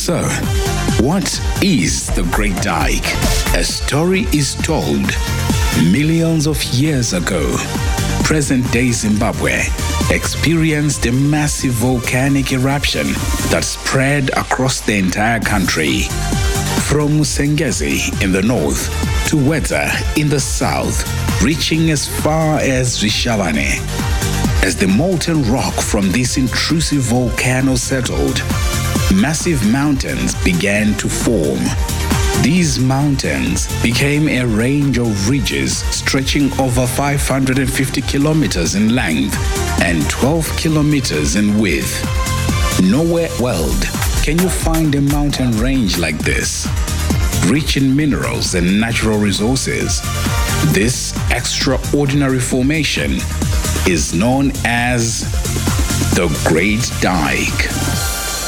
So, what is the Great Dike? A story is told millions of years ago. Present-day Zimbabwe experienced a massive volcanic eruption that spread across the entire country. From Musengezi in the north to Wedza in the south, reaching as far as Rishavane. As the molten rock from this intrusive volcano settled, massive mountains began to form. These mountains became a range of ridges stretching over 550 kilometers in length and 12 kilometers in width. Nowhere in the world can you find a mountain range like this, rich in minerals and natural resources. This extraordinary formation is known as the Great Dike.